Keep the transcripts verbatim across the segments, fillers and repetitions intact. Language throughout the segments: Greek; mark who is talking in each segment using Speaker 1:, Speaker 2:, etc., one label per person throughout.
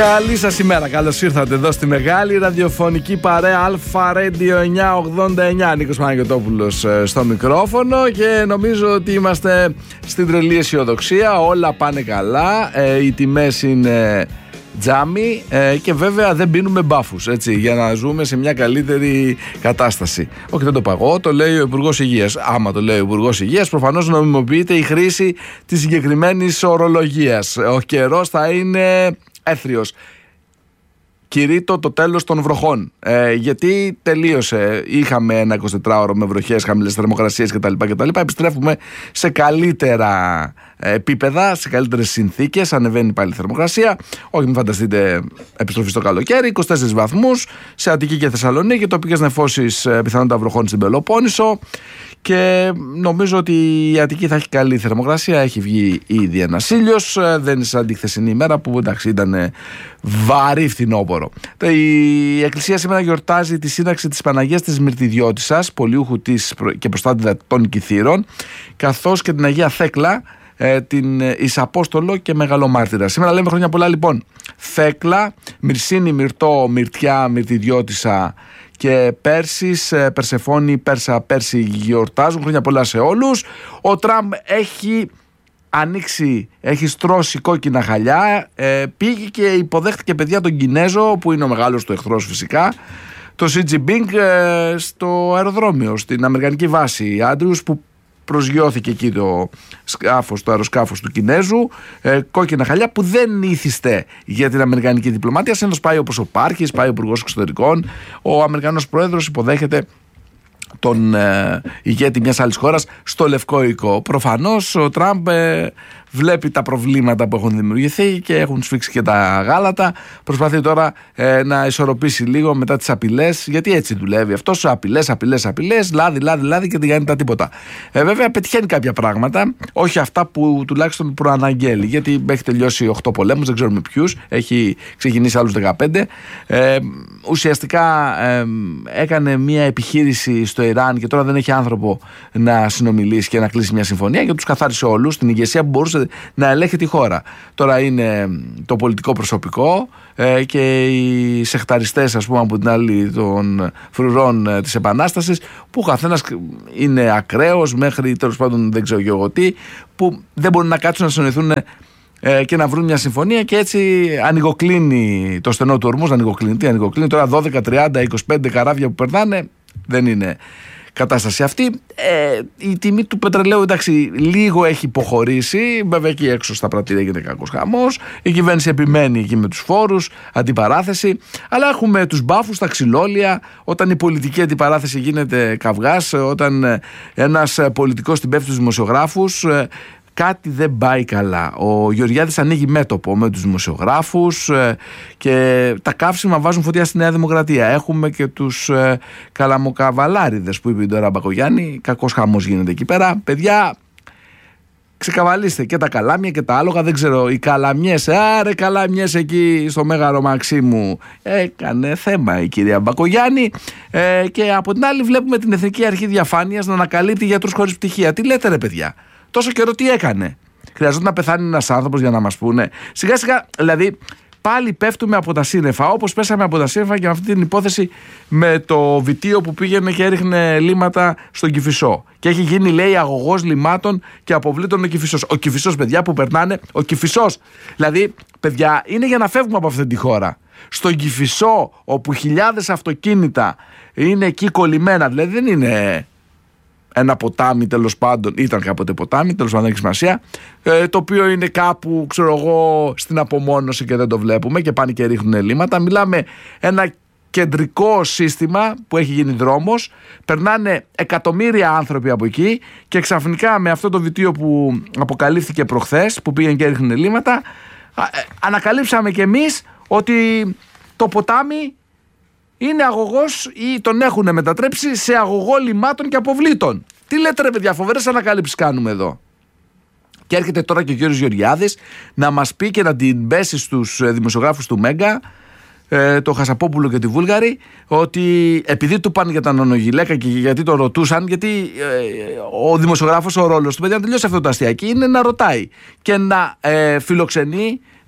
Speaker 1: Καλή σας ημέρα, καλώς ήρθατε εδώ στη μεγάλη ραδιοφωνική παρέα Αλφα Radio εννιακόσια ογδόντα εννιά. Νίκος Παναγιωτόπουλος στο μικρόφωνο και νομίζω ότι είμαστε στην τρελή αισιοδοξία. Όλα πάνε καλά, ε, οι τιμές είναι τζάμι ε, και βέβαια δεν πίνουμε μπάφους, έτσι, για να ζούμε σε μια καλύτερη κατάσταση. Όχι, δεν το παγώ, το λέει ο Υπουργός Υγείας. Άμα το λέει ο Υπουργός Υγείας, προφανώς νομιμοποιείται η χρήση της συγκεκριμένης ορολογίας. Ο καιρός θα είναι έθριος. Κηρύττω το τέλος των βροχών. Ε, γιατί τελείωσε. Είχαμε ένα εικοσιτετράωρο με βροχές, χαμηλές θερμοκρασίες κτλ, κτλ. Επιστρέφουμε σε καλύτερα επίπεδα, σε καλύτερες συνθήκες. Ανεβαίνει πάλι η θερμοκρασία. Όχι, μην φανταστείτε επιστροφή στο καλοκαίρι. είκοσι τέσσερις βαθμούς σε Αττική και Θεσσαλονίκη. Τοπικές νεφώσεις, πιθανότητα βροχών στην Πελοπόννησο. Και νομίζω ότι η Αττική θα έχει καλή θερμοκρασία. Έχει βγει ήδη ένας ήλιος. Δεν είναι σαν τη χθεσινή ημέρα που εντάξει ήταν βαρύ φθινόπωρο. Η Εκκλησία σήμερα γιορτάζει τη σύναξη της Παναγίας της Μυρτιδιώτισσας, πολιούχου της και προστάτηδα των Κιθήρων, καθώς και την Αγία Θέκλα, την Ισαπόστολο και Μεγαλομάρτυρα. Σήμερα λέμε χρόνια πολλά λοιπόν. Θέκλα, Μυρσίνη, Μυρτό, Μυρτιά, Μυρτιδιώτισσα και Πέρσης, Περσεφόνη, Πέρσα, Πέρση γιορτάζουν. Χρόνια πολλά σε όλους. Ο Τραμπ έχει ανοίξει, έχει στρώσει κόκκινα χαλιά. Ε, πήγε και υποδέχτηκε παιδιά τον Κινέζο, που είναι ο μεγάλος του εχθρός φυσικά, το Σι Τζινπίνγκ, ε, στο αεροδρόμιο, στην Αμερικανική βάση Άντριους, που προσγειώθηκε εκεί το σκάφος, το αεροσκάφος του Κινέζου. Ε, κόκκινα χαλιά που δεν ήθιστε για την Αμερικανική διπλωματία. Συνήθως πάει όπως ο Πάρχης, πάει ο Υπουργός Εξωτερικών. Ο Αμερικανός Πρόεδρος υποδέχεται τον ε, ηγέτη μιας άλλης χώρας στο Λευκό Οικό. Προφανώς ο Τραμπ ε, βλέπει τα προβλήματα που έχουν δημιουργηθεί και έχουν σφίξει και τα γάλατα. Προσπαθεί τώρα ε, να ισορροπήσει λίγο μετά τις απειλές, γιατί έτσι δουλεύει αυτός. Απειλές, απειλές, απειλές, λάδι, λάδι, λάδι και δεν κάνει τα τίποτα. Ε, βέβαια πετυχαίνει κάποια πράγματα, όχι αυτά που τουλάχιστον προαναγγέλει, γιατί έχει τελειώσει οκτώ πολέμους, δεν ξέρουμε ποιους, έχει ξεκινήσει άλλους δεκαπέντε. Ε, ουσιαστικά ε, έκανε μια επιχείρηση στο Ιράν και τώρα δεν έχει άνθρωπο να συνομιλήσει και να κλείσει μια συμφωνία και τους καθάρισε όλους, την ηγεσία που μπορούσε να ελέγχει τη χώρα. Τώρα είναι το πολιτικό προσωπικό ε, και οι σεχταριστές, ας πούμε, από την άλλη των φρουρών ε, της Επανάστασης, που καθένας είναι ακραίος μέχρι τέλος πάντων δεν ξέρω και εγώ τι, που δεν μπορούν να κάτσουν να συνοηθούν ε, και να βρουν μια συμφωνία, και έτσι ανοιγοκλίνει το στενό του ορμούς. Ανοιγοκλίνει, τι ανοιγοκλίνει τώρα, δώδεκα, τριάντα, είκοσι πέντε καράβια που περνάνε, δεν είναι κατάσταση αυτή. Ε, η τιμή του πετρελαίου, εντάξει, λίγο έχει υποχωρήσει. Βέβαια εκεί έξω στα πρατήρια γίνεται κακός χαμός. Η κυβέρνηση επιμένει εκεί με τους φόρους, αντιπαράθεση. Αλλά έχουμε τους μπάφους, τα ξυλόλια. Όταν η πολιτική αντιπαράθεση γίνεται καυγάς, όταν ένας πολιτικός την πέφτει στους δημοσιογράφους, κάτι δεν πάει καλά. Ο Γεωργιάδης ανοίγει μέτωπο με τους δημοσιογράφους ε, και τα καύσιμα βάζουν φωτιά στη Νέα Δημοκρατία. Έχουμε και τους ε, καλαμοκαβαλάριδες που είπε τώρα Μπακογιάννη. Κακός χαμός γίνεται εκεί πέρα. Παιδιά, ξεκαβαλίστε και τα καλάμια και τα άλογα. Δεν ξέρω, οι καλαμιές, άρε καλαμιές εκεί στο Μέγαρο Μαξίμου, έκανε θέμα η κυρία Μπακογιάννη. Ε, και από την άλλη βλέπουμε την Εθνική Αρχή Διαφάνειας να ανακαλύπτει γιατρούς χωρίς πτυχία. Τι λέτε ρε παιδιά? Τόσο καιρό τι έκανε? Χρειαζόταν να πεθάνει ένας άνθρωπος για να μας πούνε? Σιγά σιγά, δηλαδή, πάλι πέφτουμε από τα σύννεφα, όπως πέσαμε από τα σύννεφα και με αυτή την υπόθεση με το βιτίο που πήγαινε και έριχνε λίματα στον Κηφισό. Και έχει γίνει, λέει, αγωγός λιμάτων και αποβλήτων ο Κηφισός. Ο Κηφισός, παιδιά, που περνάνε, ο Κηφισός. Δηλαδή, παιδιά, είναι για να φεύγουμε από αυτή τη χώρα. Στον Κηφισό, όπου χιλιάδες αυτοκίνητα είναι εκεί κολλημένα, δηλαδή δεν είναι ένα ποτάμι, τέλος πάντων, ήταν κάποτε ποτάμι, τέλος πάντων έχει σημασία, ε, το οποίο είναι κάπου, ξέρω εγώ, στην απομόνωση και δεν το βλέπουμε και πάνε και ρίχνουν ελλείμματα. Μιλάμε ένα κεντρικό σύστημα που έχει γίνει δρόμος, περνάνε εκατομμύρια άνθρωποι από εκεί και ξαφνικά με αυτό το βιτίο που αποκαλύφθηκε προχθές, που πήγαν και έριχνουν ελλείμματα, ανακαλύψαμε κι εμείς ότι το ποτάμι είναι αγωγός ή τον έχουν μετατρέψει σε αγωγό λιμάτων και αποβλήτων. Τι λέτε ρε παιδιά, φοβερές ανακαλύψεις κάνουμε εδώ. Και έρχεται τώρα και ο κύριος Γεωργιάδης να μας πει και να την πέσει στους δημοσιογράφους του Μέγκα, ε, το Χασαπόπουλο και τη Βούλγαρη, ότι επειδή του πάνε για τα νονογυλαίκα και γιατί το ρωτούσαν, γιατί ε, ο δημοσιογράφος, ο ρόλος του, παιδιά, να τελειώσει αυτό το αστιακή, είναι να ρωτάει και να ε, φιλοξενεί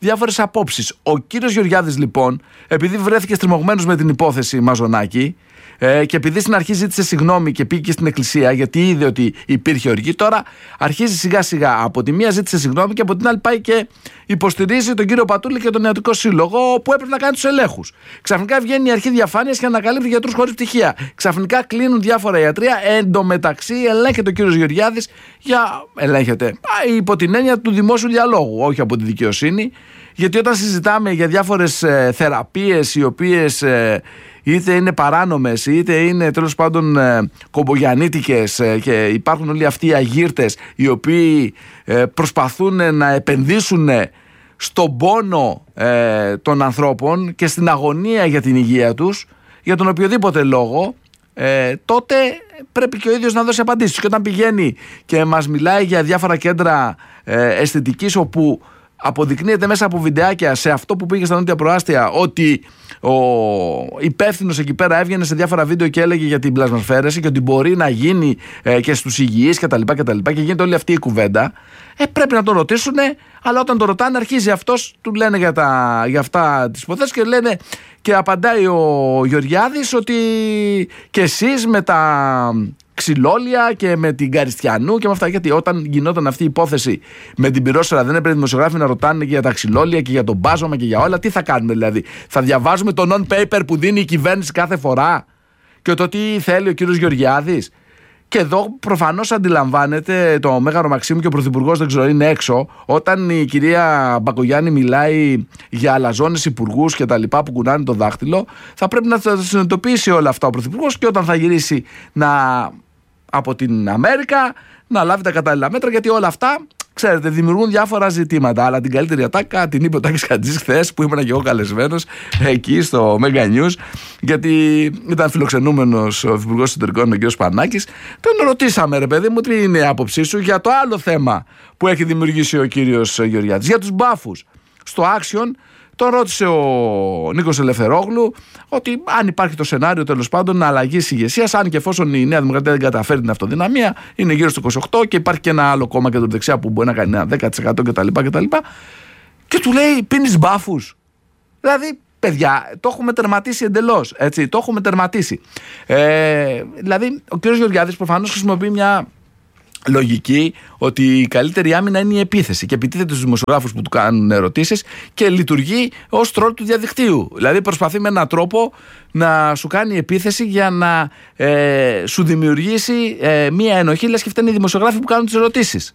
Speaker 1: διάφορες απόψεις. Ο κύριος Γεωργιάδης λοιπόν, επειδή βρέθηκε στριμωγμένος με την υπόθεση Μαζονάκη, Ε, και επειδή στην αρχή ζήτησε συγγνώμη και πήγε και στην εκκλησία, γιατί είδε ότι υπήρχε οργή, τώρα αρχίζει σιγά σιγά. Από τη μία ζήτησε συγγνώμη και από την άλλη πάει και υποστηρίζει τον κύριο Πατούλη και τον Ιατρικό Σύλλογο, που έπρεπε να κάνει τους ελέγχους. Ξαφνικά βγαίνει η αρχή διαφάνειας και ανακαλύπτει γιατρούς χωρίς πτυχία. Ξαφνικά κλείνουν διάφορα ιατρεία. Εν τω μεταξύ ελέγχεται ο κύριος Γεωργιάδης για. Ελέγχεται υπό την έννοια του δημόσιου διαλόγου, όχι από τη δικαιοσύνη. Γιατί όταν συζητάμε για διάφορες ε, θεραπείες οι οποίες. Ε, είτε είναι παράνομες είτε είναι τέλος πάντων ε, κομπογιαννίτικες ε, και υπάρχουν όλοι αυτοί οι αγύρτες οι οποίοι ε, προσπαθούν να επενδύσουν στον πόνο ε, των ανθρώπων και στην αγωνία για την υγεία τους, για τον οποιοδήποτε λόγο, ε, τότε πρέπει και ο ίδιος να δώσει απαντήσεις. Και όταν πηγαίνει και μας μιλάει για διάφορα κέντρα ε, αισθητικής, όπου αποδεικνύεται μέσα από βιντεάκια σε αυτό που πήγε στα νότια προάστια ότι ο υπεύθυνος εκεί πέρα έβγαινε σε διάφορα βίντεο και έλεγε για την πλασμασφαίρεση και ότι μπορεί να γίνει ε, και στους υγιείς κτλ. Και, και, και γίνεται όλη αυτή η κουβέντα. Ε, πρέπει να τον ρωτήσουν, αλλά όταν τον ρωτάνε αρχίζει αυτός, του λένε για, τα, για αυτά τις υποθέσεις και λένε και απαντάει ο Γεωργιάδης ότι και εσείς με τα ξυλόλια και με την Καριστιανού και με αυτά. Γιατί όταν γινόταν αυτή η υπόθεση με την πυρόσφαιρα, δεν έπρεπε οι δημοσιογράφοι να ρωτάνε και για τα ξυλόλια και για τον μπάζωμα και για όλα? Τι θα κάνουμε δηλαδή? Θα διαβάζουμε το non-paper που δίνει η κυβέρνηση κάθε φορά και το τι θέλει ο κύριος Γεωργιάδης? Και εδώ προφανώς αντιλαμβάνεται το Μέγαρο Μαξίμου και ο Πρωθυπουργός, δεν ξέρω, είναι έξω. Όταν η κυρία Μπακογιάννη μιλάει για αλαζόνες υπουργούς και τα λοιπά που κουνάνε το δάχτυλο, θα πρέπει να τα συνειδητοποιήσει όλα αυτά ο Πρωθυπουργός και όταν θα γυρίσει να, από την Αμέρικα να λάβει τα κατάλληλα μέτρα, γιατί όλα αυτά, ξέρετε, δημιουργούν διάφορα ζητήματα. Αλλά την καλύτερη ατάκα την είπε ο Τάκης Χατζής χθες, που ήμουν και εγώ καλεσμένος εκεί στο Mega News, γιατί ήταν φιλοξενούμενος ο Υπουργός Εσωτερικών, ο κ. Σπανάκης. Τον ρωτήσαμε, ρε παιδί μου, τι είναι η άποψή σου για το άλλο θέμα που έχει δημιουργήσει ο κύριος Γεωργιάδης, για τους μπάφους. Στο Action τον ρώτησε ο Νίκος Ελευθερόγλου ότι αν υπάρχει το σενάριο τέλος πάντων αλλαγής ηγεσίας, αν και εφόσον η Νέα Δημοκρατία δεν καταφέρει την αυτοδυναμία, είναι γύρω στο είκοσι οκτώ και υπάρχει και ένα άλλο κόμμα κεντροδεξιά που μπορεί να κάνει ένα δέκα τοις εκατό κτλ. κτλ. Και του λέει, πίνεις μπάφους? Δηλαδή, παιδιά, το έχουμε τερματίσει εντελώς. Έτσι, το έχουμε τερματίσει. Ε, δηλαδή, ο κ. Γεωργιάδης προφανώς χρησιμοποιεί μια λογική ότι η καλύτερη άμυνα είναι η επίθεση και επιτίθεται στους δημοσιογράφους που του κάνουν ερωτήσεις και λειτουργεί ως τρόλ του διαδικτύου. Δηλαδή προσπαθεί με έναν τρόπο να σου κάνει επίθεση για να ε, σου δημιουργήσει ε, μία ενοχή, λες και φταίνουν οι δημοσιογράφοι που κάνουν τις ερωτήσεις.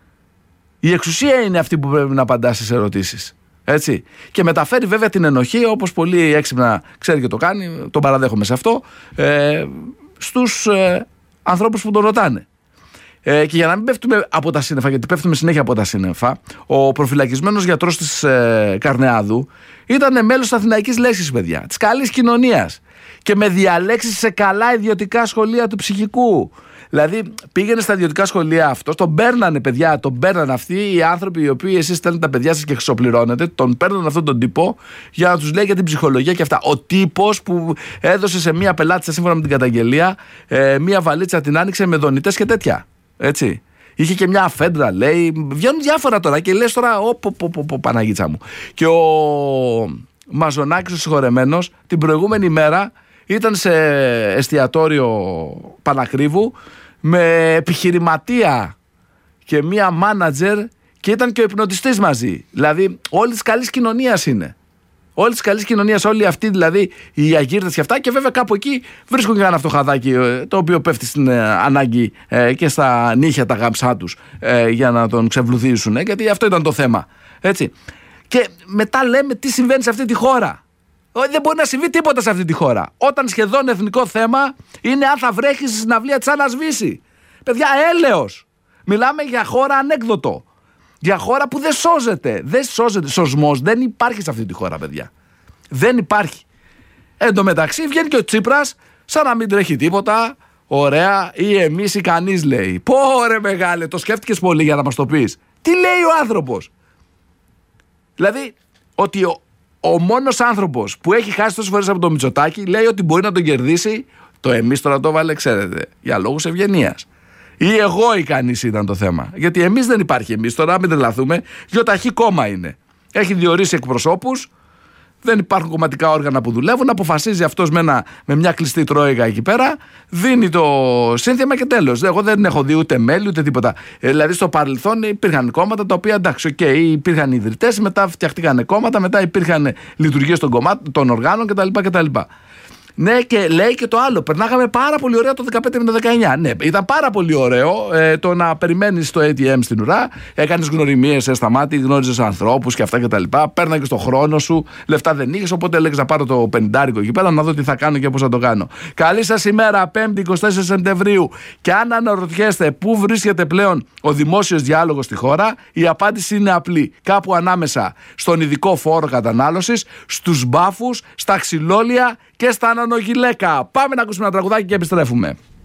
Speaker 1: Η εξουσία είναι αυτή που πρέπει να απαντά στις ερωτήσεις. Έτσι. Και μεταφέρει βέβαια την ενοχή, όπως πολύ έξυπνα ξέρει και το κάνει, τον παραδέχομαι σε αυτό, ε, στους ε, ανθρώπους που τον ρωτάνε. Ε, και για να μην πέφτουμε από τα σύννεφα, γιατί πέφτουμε συνέχεια από τα σύννεφα, ο προφυλακισμένος γιατρός της ε, Καρνεάδου ήταν μέλος της Αθηναϊκής Λέσχης, παιδιά, της καλής κοινωνίας και με διαλέξεις σε καλά ιδιωτικά σχολεία του ψυχικού. Δηλαδή πήγαινε στα ιδιωτικά σχολεία αυτό, τον παίρνανε, παιδιά, τον παίρνανε αυτοί οι άνθρωποι οι οποίοι εσείς στέλνετε τα παιδιά σας και χρυσοπληρώνετε, τον παίρνανε αυτόν τον τύπο για να τους λέει για την ψυχολογία και αυτά. Ο τύπος που έδωσε σε μία πελάτησα σύμφωνα με την καταγγελία ε, μία βαλίτσα, την άνοιξε με δονητές και τέτοια. Έτσι. Είχε και μια αφέντρα, λέει. Βγαίνουν διάφορα τώρα και λες τώρα, ω, Παναγίτσα μου. Και ο Μαζονάκης, ο συγχωρεμένος, την προηγούμενη μέρα ήταν σε εστιατόριο Πανακρίβου με επιχειρηματία και μία μάνατζερ και ήταν και ο υπνοτιστής μαζί. Δηλαδή, όλη της καλής κοινωνίας είναι. Όλη τη καλή κοινωνία, όλοι αυτοί δηλαδή οι αγύρτες και αυτά. Και βέβαια κάπου εκεί βρίσκουν και ένα φτωχαδάκι το οποίο πέφτει στην ε, ανάγκη ε, και στα νύχια τα γάμψά τους ε, για να τον ξεβλουθήσουν. Ε, γιατί αυτό ήταν το θέμα. Έτσι. Και μετά λέμε τι συμβαίνει σε αυτή τη χώρα. Δεν μπορεί να συμβεί τίποτα σε αυτή τη χώρα. Όταν σχεδόν εθνικό θέμα είναι αν θα βρέχει στη συναυλία της Άννας Βύση. Παιδιά, έλεος. Μιλάμε για χώρα ανέκδοτο. Για χώρα που δεν σώζεται. Δεν σώζεται. Σωσμός δεν υπάρχει σε αυτή τη χώρα, παιδιά. Δεν υπάρχει. Εν τω μεταξύ βγαίνει και ο Τσίπρας σαν να μην τρέχει τίποτα. Ωραία. Ή εμείς ή κανείς, λέει. Πω ρε μεγάλε, το σκέφτηκες πολύ για να μας το πεις. Τι λέει ο άνθρωπος? Δηλαδή ότι ο, ο μόνος άνθρωπος που έχει χάσει τόσες φορές από το Μητσοτάκη λέει ότι μπορεί να τον κερδίσει. Το εμείς τώρα το βάλε, ξέρετε, για λόγους ευγενίας. Ή εγώ ή κανείς ήταν το θέμα. Γιατί εμείς δεν υπάρχει εμείς τώρα, μην τρελαθούμε. Γιοταχή κόμμα είναι. Έχει διορίσει εκπροσώπους. Δεν υπάρχουν κομματικά όργανα που δουλεύουν. Αποφασίζει αυτός με, με μια κλειστή τρόικα εκεί πέρα. Δίνει το σύνθημα και τέλος. Εγώ δεν έχω δει ούτε μέλη ούτε τίποτα. Ε, δηλαδή στο παρελθόν υπήρχαν κόμματα τα οποία εντάξει, okay, υπήρχαν ιδρυτές, μετά φτιαχτήκαν κόμματα, μετά υπήρχαν λειτουργίες των, κομμάτων, των οργάνων κτλ. κτλ. Ναι, και λέει και το άλλο. Περνάγαμε πάρα πολύ ωραία το δεκαπέντε με το δεκαεννιά. Ναι, ήταν πάρα πολύ ωραίο ε, το να περιμένει το έι τι εμ στην ουρά. Έκανε γνωριμίες στα μάτια, γνώριζε ανθρώπους και αυτά κτλ. Παίρναγε το χρόνο σου. Λεφτά δεν είχε. Οπότε έλεγε να πάρω το πενηντάρικο εκεί πέρα να δω τι θα κάνω και πώς θα το κάνω. Καλή σας ημέρα, Πέμπτη εικοστή τέταρτη Σεπτεμβρίου. Και αν αναρωτιέστε πού βρίσκεται πλέον ο δημόσιος διάλογος στη χώρα, η απάντηση είναι απλή. Κάπου ανάμεσα στον ειδικό φόρο κατανάλωσης, στους μπάφους, στα ξυλόλια και στα ανανογιλέκα. Πάμε να ακούσουμε ένα τραγουδάκι και επιστρέφουμε.